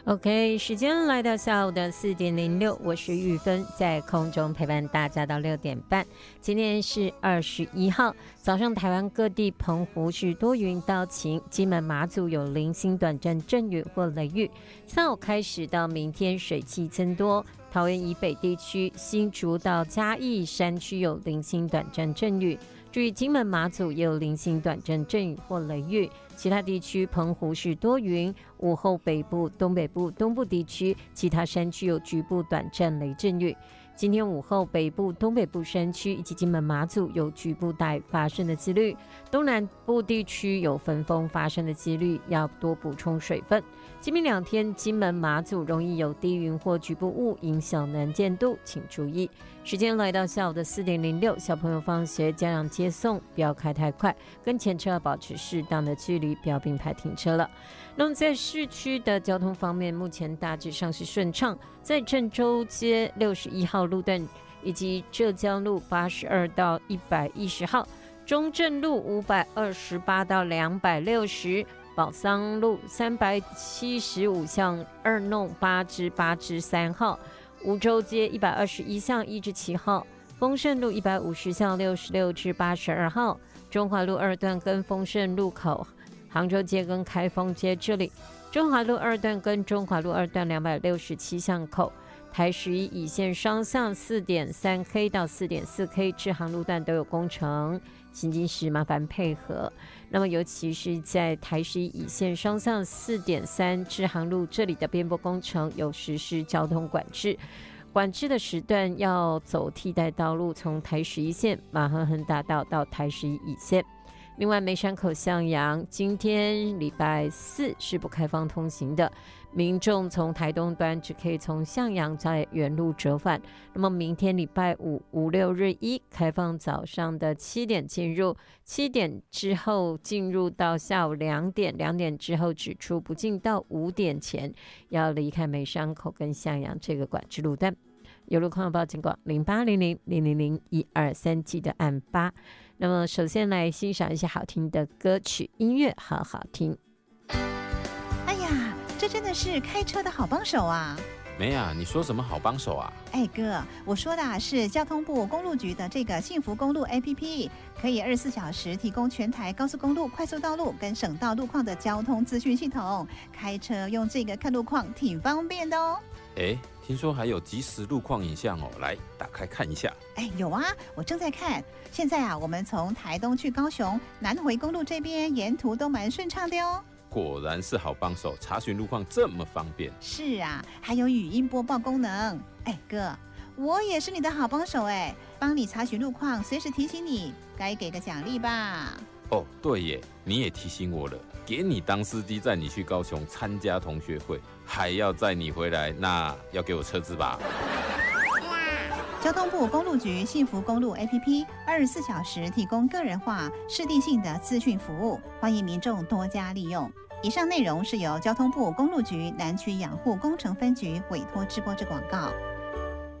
OK， 时间来到下午的4:06，我是玉芬，在空中陪伴大家到6点半。今天是21号，早上台湾各地澎湖是多云到晴，金门马祖有零星短暂阵雨或雷雨。下午开始到明天水汽增多，桃园以北地区、新竹到嘉义山区有零星短暂阵雨。至于金门马祖也有零星短暂阵雨或雷雨，其他地区澎湖是多云，午后北部、东北部、东部地区其他山区有局部短暂雷阵雨。今天午后北部、东北部山区以及金门马祖有局部大雨发生的几率，东南部地区有焚风发生的几率，要多补充水分。今明2天金门马祖容易有低云或局部雾影响能见度，请注意。时间来到下午的4:06，小朋友放学，家长接送，不要开太快，跟前车要保持适当的距离，不要并排停车了。那么在市区的交通方面，目前大致上是顺畅，在郑州街61号路段以及浙江路82到110号，中正路528到260，宝桑路375巷2弄8至8至3号，梧州街121巷1至7号，丰盛路150巷66至82号，中华路2段跟丰盛路口，杭州街跟开封街这里，中华路2段跟中华路2段267巷口，台11乙线双向 4.3K 到 4.4K 支航路段都有工程，行经时麻烦配合。那么尤其是在台11乙线双向 4.3 支航路这里的边坡工程有实施交通管制，管制的时段要走替代道路，从台11线马亨亨大道到台11乙线。另外梅山口向阳今天礼拜4是不开放通行的，民众从台东端只可以从向阳在原路折返。那么明天礼拜5、5、6日1开放早上的7点进入，7点之后进入到下午2点，2点之后只出不进到5点前要离开梅山口跟向阳这个管制路段。有路况报警广0800000123，记得按8。那么首先来欣赏一些好听的歌曲，音乐好好听。 哎呀，这真的是开车的好帮手啊！ 没啊，你说什么好帮手啊？ 哎哥，我说的是交通部公路局的这个幸福公路 APP， 可以24小时提供全台高速公路、快速道路跟省道路况的交通资讯系统，开车用这个看路况挺方便的哦。 哎，听说还有即时路况影像哦，来打开看一下。 哎，有啊，我正在看。现在啊，我们从台东去高雄南回公路这边沿途都蛮顺畅的哦。 果然是好帮手，查询路况这么方便。 是啊，还有语音播报功能。哎哥，我也是你的好帮手哎，帮你查询路况，随时提醒你，该给个奖励吧。 哦，对耶，你也提醒我了，给你当司机载你去高雄参加同学会，还要载你回来，那要给我车资吧。 交通部公路局幸福公路 APP 24小时提供个人化、适地性的资讯服务，欢迎民众多加利用。以上内容是由交通部公路局南区养护工程分局委托直播之广告。